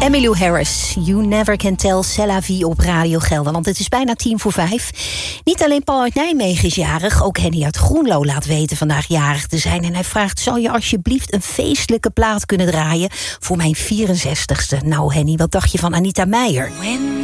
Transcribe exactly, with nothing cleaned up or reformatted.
Emmylou Harris, You Never Can Tell, C'est la vie op Radio Gelderland. Het is bijna tien voor vijf. Niet alleen Paul uit Nijmegen is jarig, ook Henny uit Groenlo laat weten vandaag jarig te zijn. En hij vraagt, zou je alsjeblieft een feestelijke plaat kunnen draaien voor mijn vierenzestigste? Nou Henny, wat dacht je van Anita Meijer?